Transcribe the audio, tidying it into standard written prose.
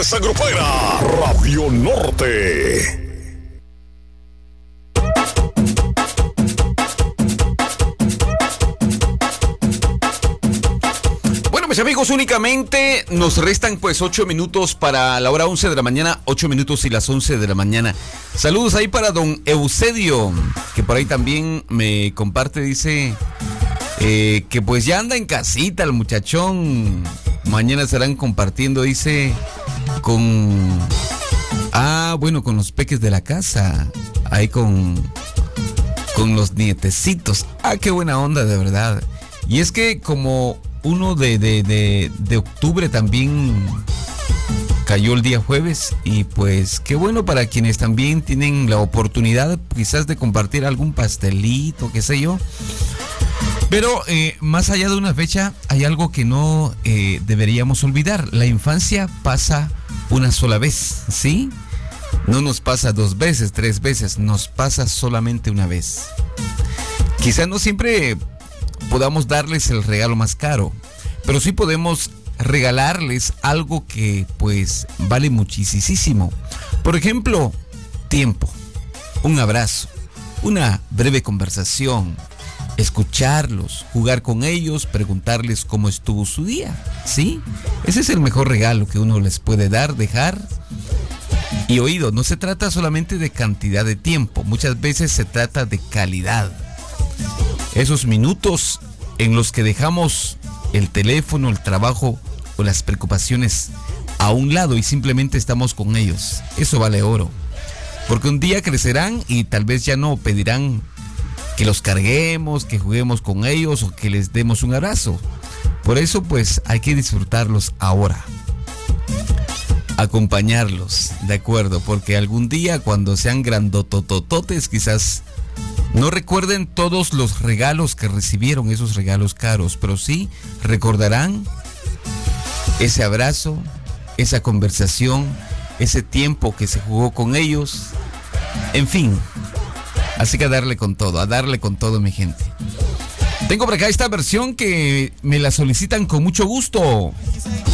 Esa grupera, Radio Norte. Mis amigos, únicamente nos restan pues 8 minutos para la hora 11 de la mañana, 8 minutos y las 11 de la mañana. Saludos ahí para don Eusebio, que por ahí también me comparte, dice que pues ya anda en casita el muchachón. Mañana estarán compartiendo, dice, con los peques de la casa, ahí con los nietecitos. Qué buena onda, de verdad. Y es que como 1 de octubre también cayó el día jueves, y pues qué bueno para quienes también tienen la oportunidad quizás de compartir algún pastelito, qué sé yo. Pero más allá de una fecha, hay algo que no deberíamos olvidar. La infancia pasa una sola vez, ¿sí? No nos pasa 2 veces, 3 veces, nos pasa solamente una vez. Quizás no siempre podamos darles el regalo más caro, pero sí podemos regalarles algo que pues vale muchísimo. Por ejemplo, tiempo, un abrazo, una breve conversación, escucharlos, jugar con ellos, preguntarles cómo estuvo su día, ¿sí? Ese es el mejor regalo que uno les puede dejar. Y oído, no se trata solamente de cantidad de tiempo, muchas veces se trata de calidad. Esos minutos en los que dejamos el teléfono, el trabajo o las preocupaciones a un lado y simplemente estamos con ellos. Eso vale oro. Porque un día crecerán y tal vez ya no pedirán que los carguemos, que juguemos con ellos o que les demos un abrazo. Por eso pues hay que disfrutarlos ahora. Acompañarlos, de acuerdo, porque algún día cuando sean grandototototes quizás no recuerden todos los regalos que recibieron, esos regalos caros, pero sí recordarán ese abrazo, esa conversación, ese tiempo que se jugó con ellos. En fin, así que a darle con todo, mi gente. Tengo por acá esta versión que me la solicitan con mucho gusto.